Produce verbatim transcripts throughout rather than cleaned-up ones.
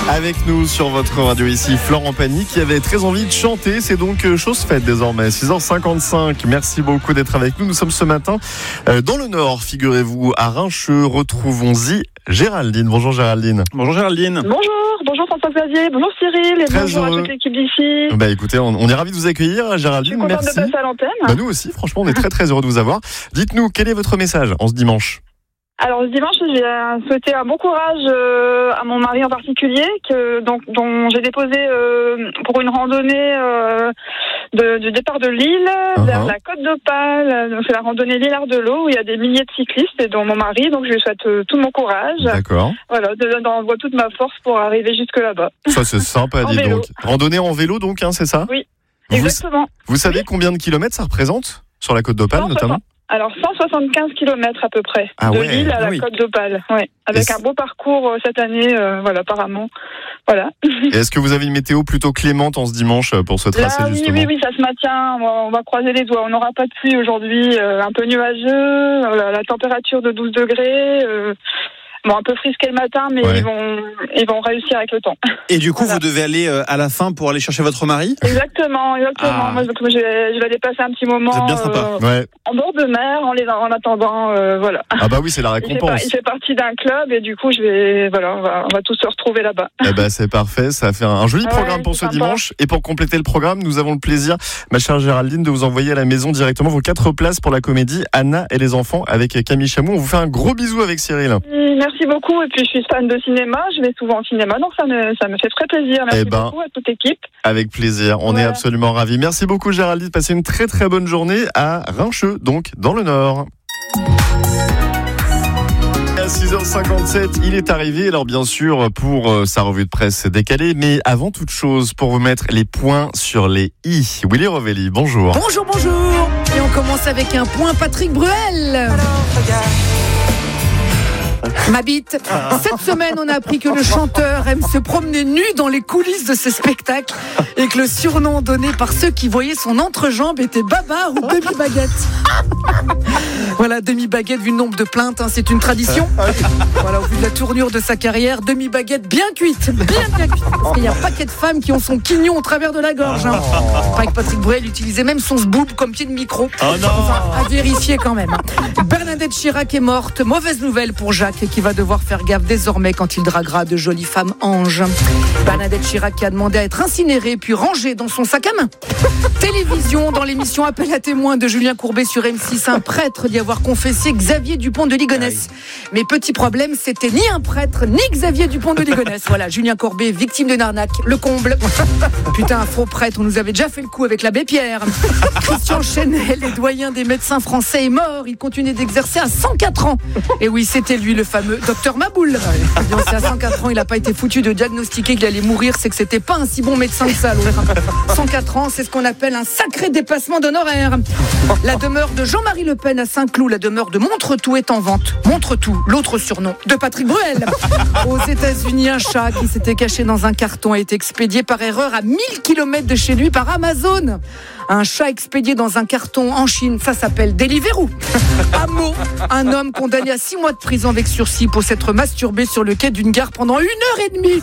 Avec nous sur votre radio ici, Florent Pagny qui avait très envie de chanter. C'est donc chose faite désormais, six heures cinquante-cinq. Merci beaucoup d'être avec nous. Nous sommes ce matin dans le Nord, figurez-vous, à Rincheux. Retrouvons-y Géraldine. Bonjour Géraldine. Bonjour Géraldine. Bonjour, bonjour François-Xavier, bonjour Cyril et Très bonjour heureux. à toute l'équipe d'ici. Bah écoutez, on, on est ravis de vous accueillir Géraldine. Je suis contente Merci. de passer à l'antenne. Bah nous aussi, franchement, on est très très heureux de vous avoir. Dites-nous, quel est votre message en ce dimanche ? Alors ce dimanche, j'ai souhaité un bon courage euh, à mon mari en particulier, que, donc, dont j'ai déposé euh, pour une randonnée euh, de, du départ de Lille uh-huh. vers la Côte d'Opale. Donc c'est la randonnée Lillard-de-l'Eau où il y a des milliers de cyclistes et dont mon mari. Donc je lui souhaite euh, tout mon courage. D'accord. Voilà, j'envoie toute ma force pour arriver jusque là-bas. Ça c'est sympa, dis vélo. donc. Randonnée en vélo donc, hein, c'est ça ? Oui, vous, exactement. Vous savez oui. combien de kilomètres ça représente sur la Côte d'Opale notamment ? Alors cent soixante-quinze kilomètres à peu près, ah de ouais, Lille à la oui. Côte d'Opale, ouais, avec un beau parcours euh, cette année, euh, voilà, apparemment, voilà. Et est-ce que vous avez une météo plutôt clémente en ce dimanche pour ce tracé Là, justement ? Oui, oui, oui, ça se maintient, on va, on va croiser les doigts, on n'aura pas de pluie aujourd'hui, euh, un peu nuageux, la, la température de douze degrés, euh, bon, un peu frisqué le matin, mais ouais. ils vont, ils vont réussir avec le temps. Et du coup, voilà. Vous devez aller euh, à la fin pour aller chercher votre mari ? Exactement, exactement. Ah. Moi, je vais, je vais aller passer un petit moment. Vous êtes bien sympa. Euh, ouais. En bord de mer, en, les, en attendant, euh, voilà. Ah bah oui, c'est la récompense. Il fait, il fait partie d'un club et du coup, je vais, voilà, on va, on va tous se retrouver là-bas. Eh ben, c'est parfait, ça fait un, un joli programme ouais, pour ce sympa. dimanche. Et pour compléter le programme, nous avons le plaisir, ma chère Géraldine, de vous envoyer à la maison directement vos quatre places pour la comédie Anna et les enfants avec Camille Chamou. On vous fait un gros bisou avec Cyril. Merci beaucoup. Et puis, je suis fan de cinéma. Je vais souvent au cinéma, donc ça me, ça me fait très plaisir. Merci eh ben, beaucoup à toute l'équipe. Avec plaisir. On voilà. est absolument ravis. Merci beaucoup, Géraldine. Passez une très très bonne journée à Rincheux, donc dans le Nord. À six heures cinquante-sept, il est arrivé, alors bien sûr pour euh, sa revue de presse décalée, mais avant toute chose, pour vous mettre les points sur les i. Willy Rovelli, bonjour. Bonjour, bonjour. Et on commence avec un point Patrick Bruel. Ma bite. Cette semaine, on a appris que le chanteur aime se promener nu dans les coulisses de ses spectacles et que le surnom donné par ceux qui voyaient son entrejambe était Babar ou Demi-Baguette. Voilà, Demi-Baguette, vu le nombre de plaintes, hein, c'est une tradition. Voilà, au vu de la tournure de sa carrière, Demi-Baguette bien cuite, bien bien cuite. Parce qu'il y a un paquet de femmes qui ont son quignon au travers de la gorge. Hein. Avec Patrick Bruel utilisait même son sboob comme pied de micro. Oh non. Enfin, à vérifier quand même. Bernadette Chirac est morte. Mauvaise nouvelle pour Jacques qui va devoir faire gaffe désormais quand il draguera de jolies femmes anges. Bernadette Chirac qui a demandé à être incinérée puis rangée dans son sac à main. Télévision, dans l'émission Appel à témoins de Julien Courbet sur M six, un prêtre d'y avoir confessé Xavier Dupont de Ligonnès. Mais petit problème, c'était ni un prêtre ni Xavier Dupont de Ligonnès. Voilà, Julien Courbet, victime d'une arnaque, le comble. Putain, un faux prêtre, on nous avait déjà fait le coup avec l'abbé Pierre. Christian Chenel, le doyen des médecins français, est mort. Il continuait d'exercer à cent quatre ans. Et oui, c'était lui, le fameux docteur Maboul. Bien, c'est à cent quatre ans, il n'a pas été foutu de diagnostiquer qu'il allait mourir, c'est que c'était pas un si bon médecin que ça, l'autre. cent quatre ans, c'est ce qu'on appelle un sacré dépassement d'honoraires. La demeure de Jean-Marie Le Pen à Saint-Cloud, la demeure de Montretout est en vente. Montretout, l'autre surnom de Patrick Bruel. Aux États-Unis, un chat qui s'était caché dans un carton a été expédié par erreur à mille kilomètres de chez lui par Amazon. Un chat expédié dans un carton en Chine, ça s'appelle Deliveroo. À Meaux, un homme condamné à six mois de prison avec sursis pour s'être masturbé sur le quai d'une gare pendant une heure et demie.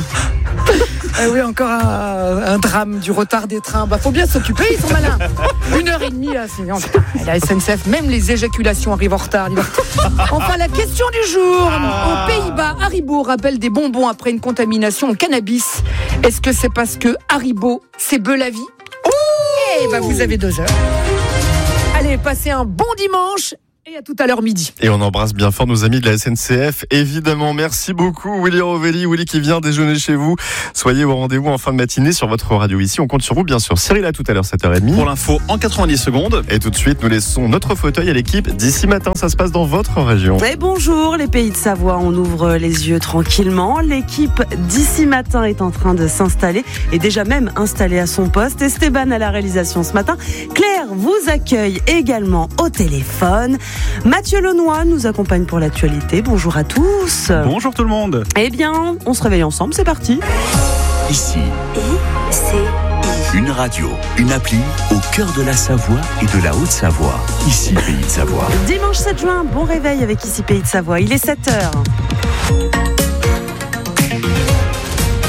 Eh oui, encore un, un drame du retard des trains. Bah, faut bien s'occuper, ils sont malins. Une heure et demie, là, c'est... la S N C F, même les éjaculations arrivent en retard. Enfin, la question du jour. Aux Pays-Bas, Haribo rappelle des bonbons après une contamination au cannabis. Est-ce que c'est parce que Haribo, c'est beu la vie ? Eh ben, vous avez deux heures. Allez, passez un bon dimanche. Et à tout à l'heure midi. Et on embrasse bien fort nos amis de la S N C F, évidemment. Merci beaucoup, Willy Rovelli. Willy qui vient déjeuner chez vous. Soyez au rendez-vous en fin de matinée sur votre radio ici. On compte sur vous, bien sûr. Cyril, à tout à l'heure, sept heures trente. Pour l'info en quatre-vingt-dix secondes. Et tout de suite, nous laissons notre fauteuil à l'équipe d'ici matin. Ça se passe dans votre région. Et bonjour, les Pays de Savoie. On ouvre les yeux tranquillement. L'équipe d'ici matin est en train de s'installer et déjà même installée à son poste. Esteban à la réalisation ce matin. Claire vous accueille également au téléphone. Mathieu Lenoy nous accompagne pour l'actualité. Bonjour à tous. Bonjour tout le monde. Eh bien, on se réveille ensemble, c'est parti. Ici, I C I. une radio, une appli au cœur de la Savoie et de la Haute-Savoie. Ici, Pays de Savoie. Dimanche sept juin, bon réveil avec Ici Pays de Savoie. Il est sept heures.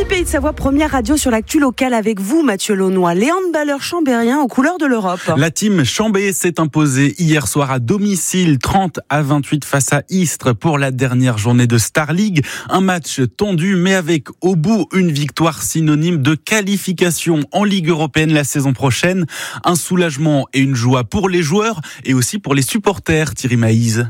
Pays de Savoie, première radio sur l'actu locale avec vous, Mathieu Launois, les handballeurs chambériens aux couleurs de l'Europe. La team Chambé s'est imposée hier soir à domicile, trente à vingt-huit face à Istres pour la dernière journée de Star League. Un match tendu, mais avec au bout une victoire synonyme de qualification en Ligue européenne la saison prochaine. Un soulagement et une joie pour les joueurs et aussi pour les supporters, Thierry Maïz.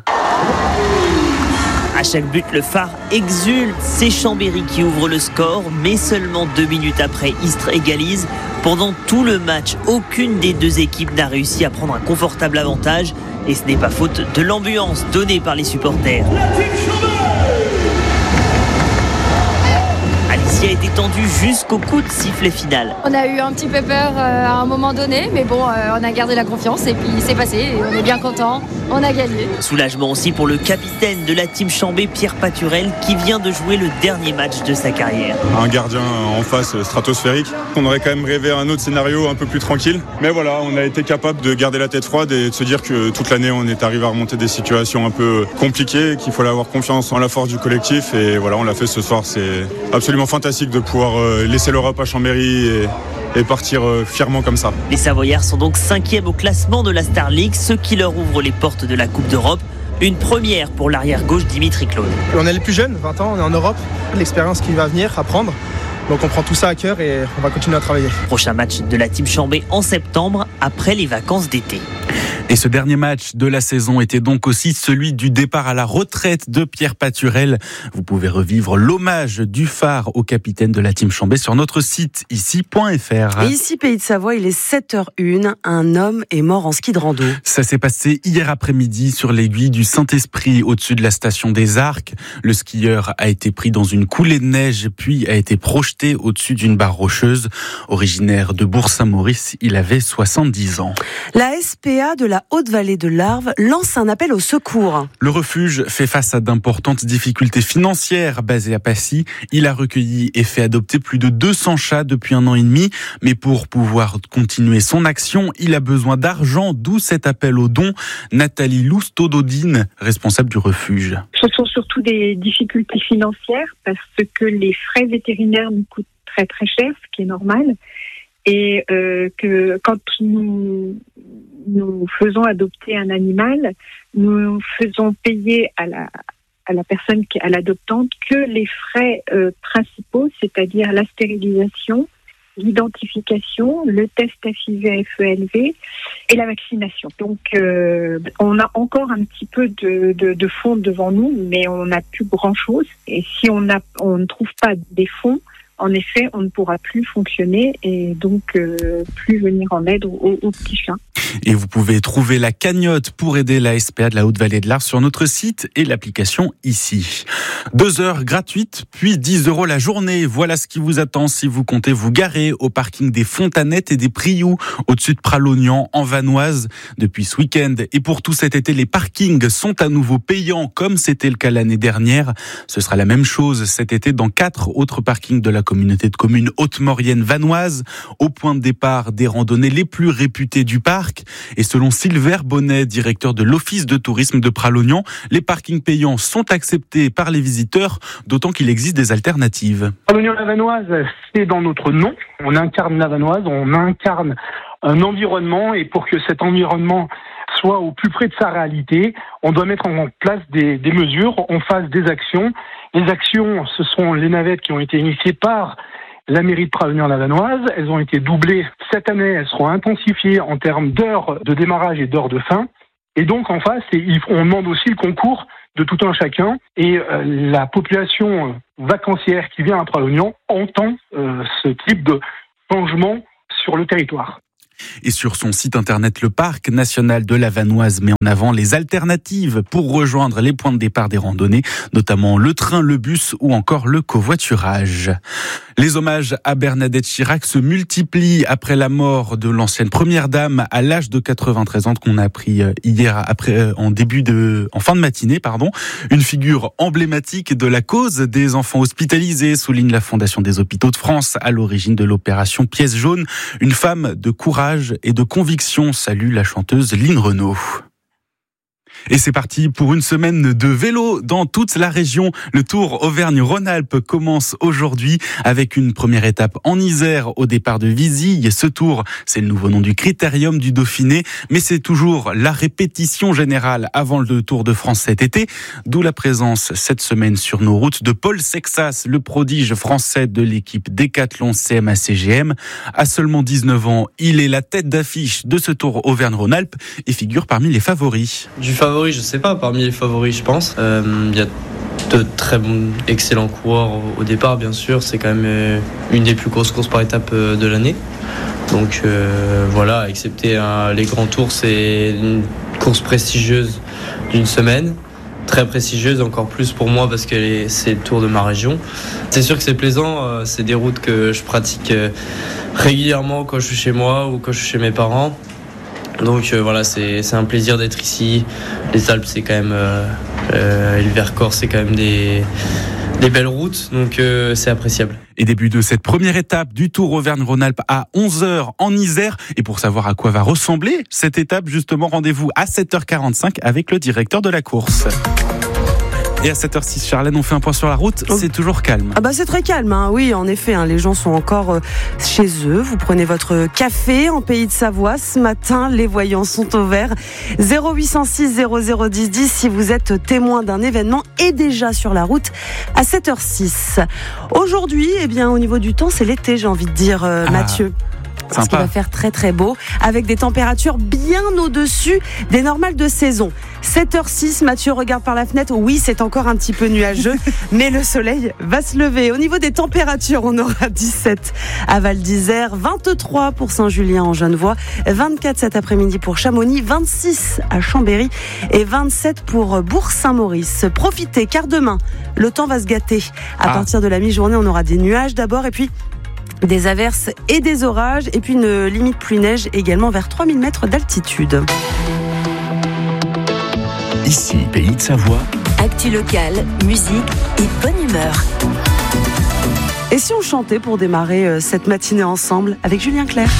À chaque but, le phare exulte. C'est Chambéry qui ouvre le score, mais seulement deux minutes après, Istres égalise. Pendant tout le match, aucune des deux équipes n'a réussi à prendre un confortable avantage. Et ce n'est pas faute de l'ambiance donnée par les supporters. Alicia a été tendue jusqu'au coup de sifflet final. On a eu un petit peu peur euh, à un moment donné, mais bon, euh, on a gardé la confiance et puis c'est passé. Et on est bien content, on a gagné. Soulagement aussi pour le capitaine de la team Chambé, Pierre Paturel, qui vient de jouer le dernier match de sa carrière. Un gardien en face stratosphérique. On aurait quand même rêvé à un autre scénario un peu plus tranquille. Mais voilà, on a été capable de garder la tête froide et de se dire que toute l'année, on est arrivé à remonter des situations un peu compliquées, qu'il fallait avoir confiance en la force du collectif. Et voilà, on l'a fait ce soir. C'est absolument fantastique de pouvoir laisser l'Europe à Chambéry et, et partir fièrement comme ça. Les Savoyards sont donc cinquièmes au classement de la Star League, ce qui leur ouvre les portes de la Coupe d'Europe. Une première pour l'arrière-gauche Dimitri Claude. On est les plus jeunes, vingt ans, on est en Europe. L'expérience qui va venir, apprendre. Donc on prend tout ça à cœur et on va continuer à travailler. Prochain match de la team Chambé en septembre, après les vacances d'été. Et ce dernier match de la saison était donc aussi celui du départ à la retraite de Pierre Paturel. Vous pouvez revivre l'hommage du phare au capitaine de la team Chambé sur notre site ici point f r. Et ici, Pays de Savoie, il est sept heures une. Un homme est mort en ski de rando. Ça s'est passé hier après-midi sur l'aiguille du Saint-Esprit, au-dessus de la station des Arcs. Le skieur a été pris dans une coulée de neige, puis a été projeté au-dessus d'une barre rocheuse. Originaire de Bourg-Saint-Maurice, il avait soixante-dix ans. La S P A de la Haute-Vallée de l'Arve lance un appel au secours. Le refuge fait face à d'importantes difficultés financières. Basé à Passy, il a recueilli et fait adopter plus de deux cents chats depuis un an et demi. Mais pour pouvoir continuer son action, il a besoin d'argent, d'où cet appel aux dons. Nathalie Loustododine, responsable du refuge. Ce sont surtout des difficultés financières parce que les frais vétérinaires nous coûtent très très cher, ce qui est normal. Et euh, que quand nous, nous faisons adopter un animal, nous faisons payer à la, à la personne, qui, à l'adoptante, que les frais euh, principaux, c'est-à-dire la stérilisation, l'identification, le test F I V F E L V et la vaccination. Donc, euh, on a encore un petit peu de, de, de fonds devant nous, mais on n'a plus grand-chose. Et si on, a, on ne trouve pas des fonds, en effet, on ne pourra plus fonctionner et donc euh, plus venir en aide aux, aux petits chiens. Et vous pouvez trouver la cagnotte pour aider la S P A de la Haute-Vallée de l'Arve sur notre site et l'application ici. Deux heures gratuites, puis dix euros la journée. Voilà ce qui vous attend si vous comptez vous garer au parking des Fontanettes et des Prioux, au-dessus de Pralognan, en Vanoise, depuis ce week-end. Et pour tout cet été, les parkings sont à nouveau payants, comme c'était le cas l'année dernière. Ce sera la même chose cet été dans quatre autres parkings de la communauté de communes Haute-Maurienne vanoise, au point de départ des randonnées les plus réputées du parc. Et selon Sylvain Bonnet, directeur de l'Office de tourisme de Pralognan, les parkings payants sont acceptés par les visiteurs, d'autant qu'il existe des alternatives. Pralognan-la-Vanoise, c'est dans notre nom. On incarne la Vanoise, on incarne un environnement, et pour que cet environnement soit au plus près de sa réalité, on doit mettre en place des, des mesures, on fasse des actions. Les actions, ce sont les navettes qui ont été initiées par la mairie de Pralognan-la-Vanoise. Elles ont été doublées cette année, elles seront intensifiées en termes d'heures de démarrage et d'heures de fin. Et donc en face, on demande aussi le concours de tout un chacun. Et euh, la population vacancière qui vient à Pralognan entend euh, ce type de changement sur le territoire. Et sur son site internet, le Parc national de la Vanoise met en avant les alternatives pour rejoindre les points de départ des randonnées, notamment le train, le bus ou encore le covoiturage. Les hommages à Bernadette Chirac se multiplient après la mort de l'ancienne première dame à l'âge de quatre-vingt-treize ans, qu'on a appris hier après, en début de, en fin de matinée, pardon. Une figure emblématique de la cause des enfants hospitalisés, souligne la Fondation des Hôpitaux de France, à l'origine de l'opération Pièce jaune. Une femme de courage et de conviction, salue la chanteuse Lynn Renaud. Et c'est parti pour une semaine de vélo dans toute la région. Le Tour Auvergne-Rhône-Alpes commence aujourd'hui avec une première étape en Isère au départ de Vizille. Ce tour, c'est le nouveau nom du Critérium du Dauphiné, mais c'est toujours la répétition générale avant le Tour de France cet été, d'où la présence cette semaine sur nos routes de Paul Sexas, le prodige français de l'équipe Décathlon C M A C G M. À seulement dix-neuf ans, il est la tête d'affiche de ce Tour Auvergne-Rhône-Alpes et figure parmi les favoris. Du favori, je sais pas, parmi les favoris, je pense. Il euh, y a de très bons, excellents coureurs au départ, bien sûr. C'est quand même une des plus grosses courses par étape de l'année. Donc euh, voilà, excepté hein, les grands tours, c'est une course prestigieuse d'une semaine. Très prestigieuse, encore plus pour moi parce que c'est le tour de ma région. C'est sûr que c'est plaisant, c'est des routes que je pratique régulièrement quand je suis chez moi ou quand je suis chez mes parents. Donc euh, voilà, c'est, c'est un plaisir d'être ici. Les Alpes, c'est quand même... Euh, euh, et le Vercors, c'est quand même des, des belles routes, donc euh, c'est appréciable. Et début de cette première étape du Tour Auvergne-Rhône-Alpes à onze heures en Isère. Et pour savoir à quoi va ressembler cette étape, justement, rendez-vous à sept heures quarante-cinq avec le directeur de la course. Et à sept heures six, Charlène, on fait un point sur la route. C'est toujours calme. Ah bah c'est très calme, hein. Oui, en effet, hein, les gens sont encore euh, chez eux. Vous prenez votre café en Pays de Savoie. Ce matin, les voyants sont au vert. zéro huit cent six zéro zéro dix dix si vous êtes témoin d'un événement et déjà sur la route à sept heures six. Aujourd'hui, eh bien, au niveau du temps, c'est l'été, j'ai envie de dire, euh, ah. Mathieu. Parce qu'il va faire très très beau, avec des températures bien au-dessus des normales de saison. sept heures six, Mathieu regarde par la fenêtre. Oui, c'est encore un petit peu nuageux, mais le soleil va se lever. Au niveau des températures, on aura dix-sept à Val d'Isère, vingt-trois pour Saint-Julien en Genevois, vingt-quatre cet après-midi pour Chamonix, vingt-six à Chambéry et vingt-sept pour Bourg-Saint-Maurice. Profitez, car demain, le temps va se gâter. À ah. partir de la mi-journée, on aura des nuages d'abord et puis des averses et des orages, et puis une limite pluie-neige également vers trois mille mètres d'altitude. Ici, Pays de Savoie. Actu locale, musique et bonne humeur. Et si on chantait pour démarrer cette matinée ensemble avec Julien Clerc ?